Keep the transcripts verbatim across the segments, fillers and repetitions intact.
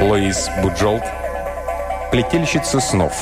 Лоис Буджолт, плетельщица снов.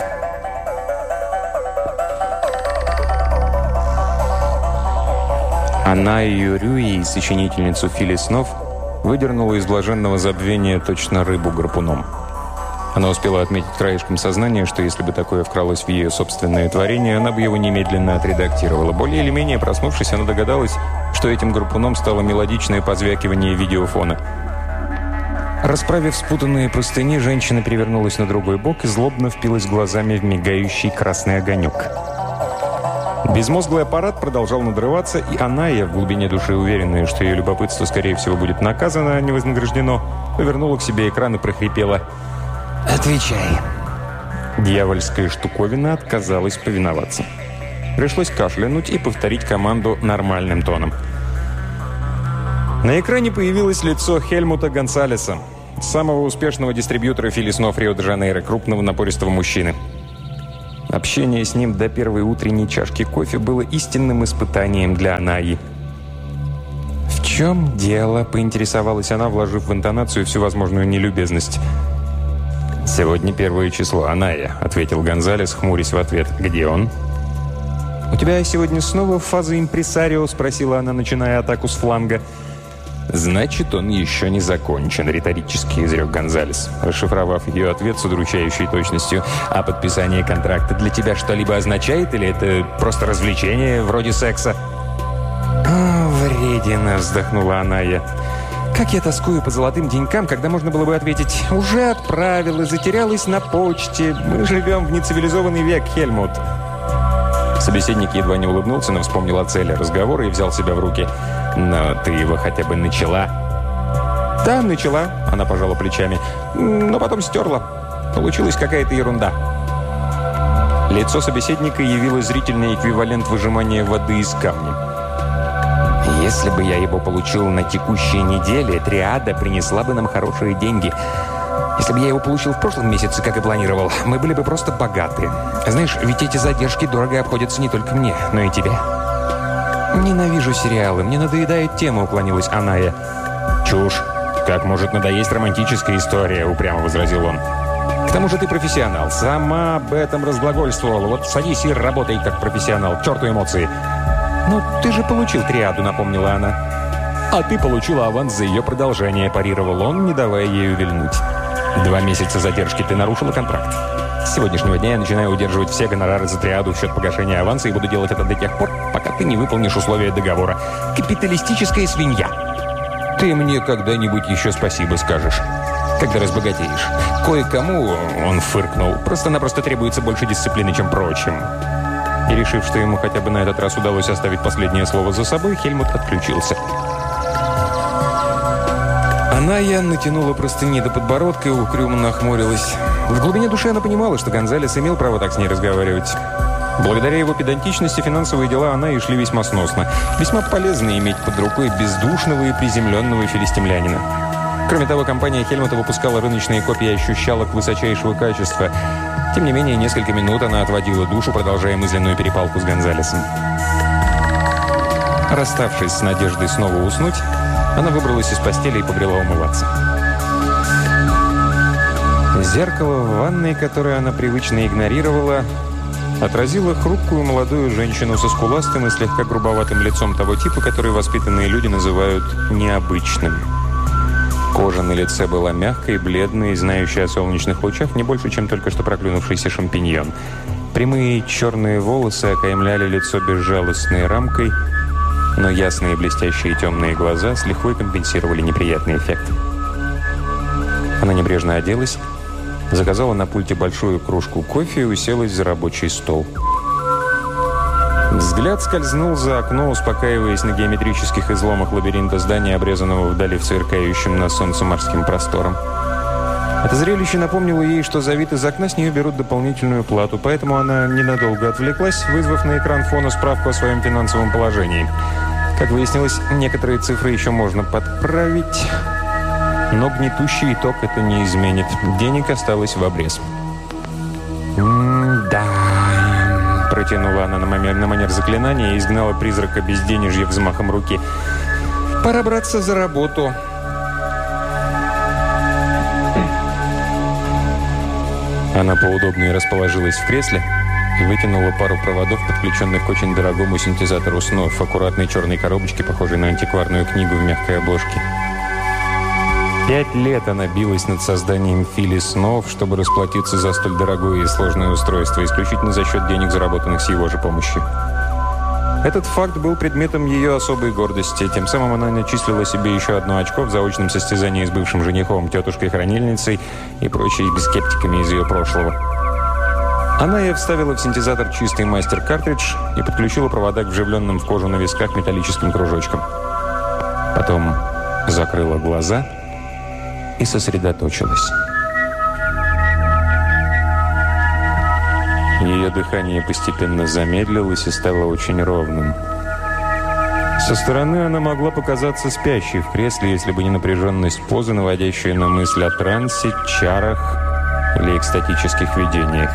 Она и Юрюи, сочинительницу Фили снов, выдернула из блаженного забвения точно рыбу гарпуном. Она успела отметить краешком сознания, что если бы такое вкралось в ее собственное творение, она бы его немедленно отредактировала. Более или менее проснувшись, она догадалась, что этим гарпуном стало мелодичное позвякивание видеофона. Расправив спутанные простыни, женщина перевернулась на другой бок и злобно впилась глазами в мигающий красный огонек. Безмозглый аппарат продолжал надрываться, и она, я в глубине души уверенная, что ее любопытство, скорее всего, будет наказано, а не вознаграждено, повернула к себе экран и прохрипела: «Отвечай». Дьявольская штуковина отказалась повиноваться. Пришлось кашлянуть и повторить команду нормальным тоном. На экране появилось лицо Хельмута Гонсалеса, самого успешного дистрибьютора Фили снов Рио-де-Жанейро, крупного напористого мужчины. Общение с ним до первой утренней чашки кофе было истинным испытанием для Анаи. «В чем дело?» – поинтересовалась она, вложив в интонацию всю возможную нелюбезность. «Сегодня первое число, Аная», – ответил Гонсалес, хмурясь в ответ. «Где он?» «У тебя сегодня снова фаза импресарио?» – спросила она, начиная атаку с фланга. «Значит, он еще не закончен», – риторически изрек Гонсалес, расшифровав ее ответ с удручающей точностью. «А подписание контракта для тебя что-либо означает, или это просто развлечение, вроде секса?» «О, вредина!» – вздохнула Аная. «Как я тоскую по золотым денькам, когда можно было бы ответить: уже отправил и затерялась на почте. Мы живем в нецивилизованный век, Хельмут». Собеседник едва не улыбнулся, но вспомнил о цели разговора и взял себя в руки. «Но ты его хотя бы начала?» «Да, начала», — она пожала плечами. «Но потом стерла. Получилась какая-то ерунда». Лицо собеседника явило зрительный эквивалент выжимания воды из камня. «Если бы я его получил на текущей неделе, триада принесла бы нам хорошие деньги. Если бы я его получил в прошлом месяце, как и планировал, мы были бы просто богаты. Знаешь, ведь эти задержки дорого обходятся не только мне, но и тебе». «Ненавижу сериалы, мне надоедает тема», — уклонилась Аная. «Чушь. Как может надоесть романтическая история?» — упрямо возразил он. «К тому же ты профессионал. Сама об этом разглагольствовала. Вот садись и работай как профессионал. К черту эмоции». «Ну, ты же получил триаду», — напомнила она. «А ты получила аванс за ее продолжение», — парировал он, не давая ей увильнуть. «Два месяца задержки. Ты нарушила контракт. С сегодняшнего дня я начинаю удерживать все гонорары за триаду в счет погашения аванса и буду делать это до тех пор, пока ты не выполнишь условия договора. Капиталистическая свинья». «Ты мне когда-нибудь еще спасибо скажешь, когда разбогатеешь. Кое-кому, — он фыркнул, — просто-напросто требуется больше дисциплины, чем прочим». И, решив, что ему хотя бы на этот раз удалось оставить последнее слово за собой, Хельмут отключился. Аная натянула простыни до подбородка и угрюмо нахмурилась. В глубине души она понимала, что Гонсалес имел право так с ней разговаривать. Благодаря его педантичности финансовые дела Анаи шли весьма сносно. Весьма полезно иметь под рукой бездушного и приземленного филистимлянина. Кроме того, компания Хельмута выпускала рыночные копии ощущалок высочайшего качества. Тем не менее, несколько минут она отводила душу, продолжая мысленную перепалку с Гонсалесом. Расставшись с надеждой снова уснуть, она выбралась из постели и побрела умываться. Зеркало в ванной, которое она привычно игнорировала, отразило хрупкую молодую женщину со скуластым и слегка грубоватым лицом того типа, который воспитанные люди называют необычным. Кожа на лице была мягкой, бледной, знающей о солнечных лучах не больше, чем только что проклюнувшийся шампиньон. Прямые черные волосы окаймляли лицо безжалостной рамкой, но ясные блестящие темные глаза с лихвой компенсировали неприятный эффект. Она небрежно оделась, заказала на пульте большую кружку кофе и уселась за рабочий стол. Взгляд скользнул за окно, успокаиваясь на геометрических изломах лабиринта здания, обрезанного вдали в сверкающем на солнце морским простором. Это зрелище напомнило ей, что за вид из окна с нее берут дополнительную плату, поэтому она ненадолго отвлеклась, вызвав на экран фона справку о своем финансовом положении. Как выяснилось, некоторые цифры еще можно подправить, но гнетущий итог это не изменит. Денег осталось в обрез. «М-да», — протянула она на манер, на манер заклинания и изгнала призрака безденежья взмахом руки. «Пора браться за работу». Она поудобнее расположилась в кресле и вытянула пару проводов, подключенных к очень дорогому синтезатору снов, аккуратной черной коробочке, похожей на антикварную книгу в мягкой обложке. Пять лет она билась над созданием фили снов, чтобы расплатиться за столь дорогое и сложное устройство, исключительно за счет денег, заработанных с его же помощью. Этот факт был предметом ее особой гордости. Тем самым она начислила себе еще одно очко в заочном состязании с бывшим женихом, тетушкой-хранильницей и прочими скептиками из ее прошлого. Она и вставила в синтезатор чистый мастер-картридж и подключила провода к вживленным в кожу на висках металлическим кружочкам. Потом закрыла глаза и сосредоточилась. Ее дыхание постепенно замедлилось и стало очень ровным. Со стороны она могла показаться спящей в кресле, если бы не напряженность позы, наводящая на мысль о трансе, чарах или экстатических видениях.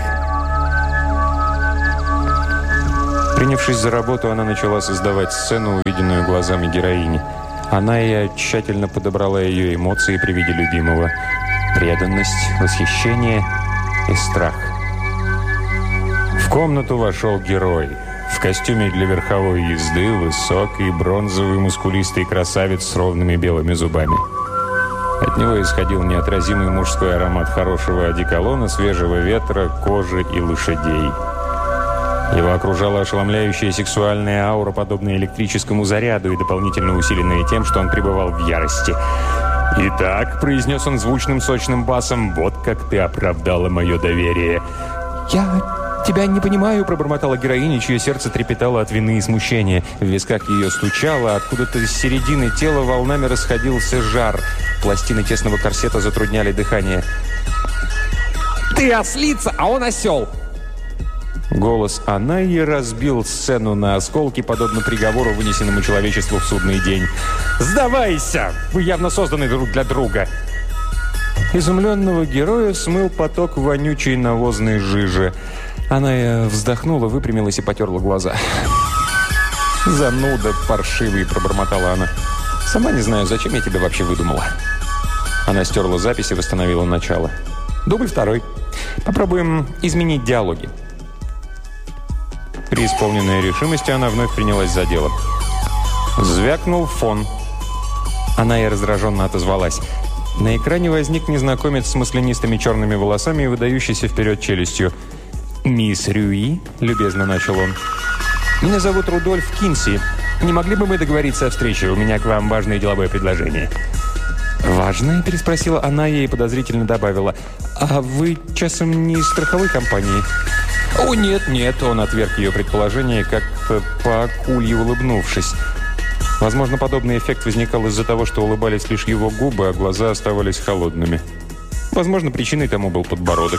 Принявшись за работу, она начала создавать сцену, увиденную глазами героини. Она и тщательно подобрала ее эмоции при виде любимого. Преданность, восхищение и страх. В комнату вошел герой. В костюме для верховой езды высокий, бронзовый, мускулистый красавец с ровными белыми зубами. От него исходил неотразимый мужской аромат хорошего одеколона, свежего ветра, кожи и лошадей. Его окружала ошеломляющая сексуальная аура, подобная электрическому заряду и дополнительно усиленная тем, что он пребывал в ярости. «Итак», — произнес он звучным сочным басом, — «вот как ты оправдала мое доверие». «Я тебя не понимаю», — пробормотала героиня, чье сердце трепетало от вины и смущения. В висках ее стучало, откуда-то из середины тела волнами расходился жар. Пластины тесного корсета затрудняли дыхание. «Ты ослица, а он осел!» Голос Анаи разбил сцену на осколки, подобно приговору, вынесенному человечеству в судный день. «Сдавайся! Вы явно созданы друг для друга!» Изумленного героя смыл поток вонючей навозной жижи. Аная вздохнула, выпрямилась и потерла глаза. «Зануда паршивый!» – пробормотала она. «Сама не знаю, зачем я тебя вообще выдумала». Она стерла запись и восстановила начало. Дубль второй. Попробуем изменить диалоги. Преисполненная решимости, она вновь принялась за дело. Звякнул фон. Она и раздраженно отозвалась. На экране возник незнакомец с маслянистыми черными волосами и выдающейся вперед челюстью. «Мисс Рюи», — любезно начал он. «Меня зовут Рудольф Кинси. Не могли бы мы договориться о встрече? У меня к вам важное деловое предложение». «Важное?» – переспросила она и подозрительно добавила. «А вы, часом, не из страховой компании?» «О, нет, нет», – он отверг ее предположение, как-то по-акулье улыбнувшись. Возможно, подобный эффект возникал из-за того, что улыбались лишь его губы, а глаза оставались холодными. Возможно, причиной тому был подбородок.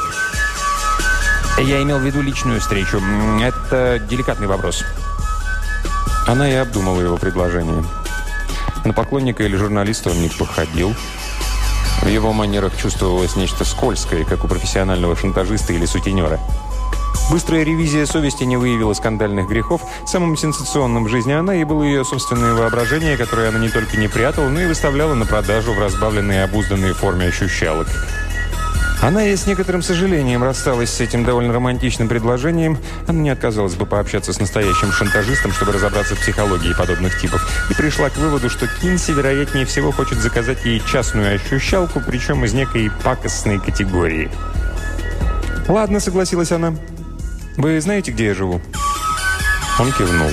«Я имел в виду личную встречу. Это деликатный вопрос». Она и обдумала его предложение. На поклонника или журналиста он не походил. В его манерах чувствовалось нечто скользкое, как у профессионального шантажиста или сутенера. Быстрая ревизия совести не выявила скандальных грехов. Самым сенсационным в жизни она и было ее собственное воображение, которое она не только не прятала, но и выставляла на продажу в разбавленной и обузданной форме ощущалок. Она и с некоторым сожалением рассталась с этим довольно романтичным предложением. Она не отказалась бы пообщаться с настоящим шантажистом, чтобы разобраться в психологии подобных типов. И пришла к выводу, что Кинси, вероятнее всего, хочет заказать ей частную ощущалку, причем из некой пакостной категории. «Ладно», — согласилась она. «Вы знаете, где я живу?» Он кивнул.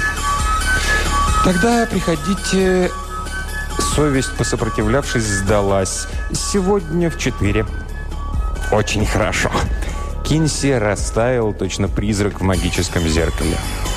«Тогда приходите...» Совесть, посопротивлявшись, сдалась. «Сегодня в четыре». «Очень хорошо». Кинси растаял, точно призрак в магическом зеркале.